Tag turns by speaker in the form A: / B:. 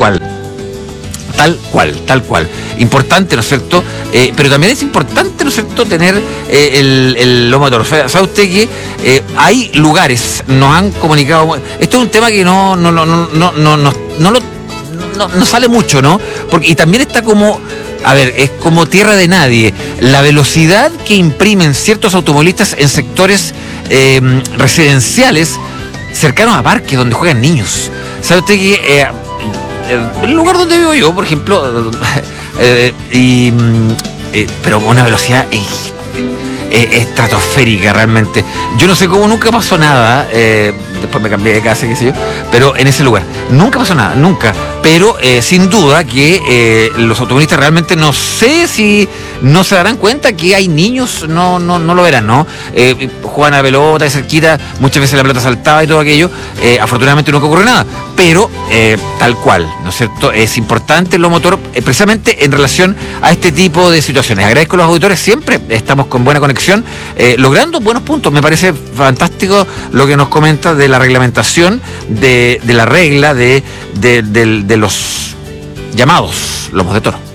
A: cual. Tal cual. Importante, ¿no es cierto? Pero también es importante, ¿no es cierto?, tener el lomo de toro. ¿Sabe usted que hay lugares, nos han comunicado? Esto es un tema que no sale mucho, ¿no? Porque, y también está como, a ver, es como tierra de nadie. La velocidad que imprimen ciertos automovilistas en sectores residenciales cercanos a parques donde juegan niños. ¿Sabe usted que el lugar donde vivo yo, por ejemplo, pero con una velocidad estratosférica realmente? Yo no sé cómo nunca pasó nada, después me cambié de casa, qué sé yo, pero en ese lugar nunca pasó nada, nunca. Pero sin duda que los automovilistas realmente, no sé si no se darán cuenta que hay niños, no lo verán, ¿no? Juegan a la pelota de cerquita, muchas veces la pelota saltaba y todo aquello. Afortunadamente nunca ocurre nada, pero tal cual, ¿no es cierto? Es importante el lomo toro, precisamente en relación a este tipo de situaciones. Agradezco a los auditores, siempre estamos con buena conexión, logrando buenos puntos. Me parece fantástico lo que nos comenta de la reglamentación, de la regla de los llamados lomos de toro.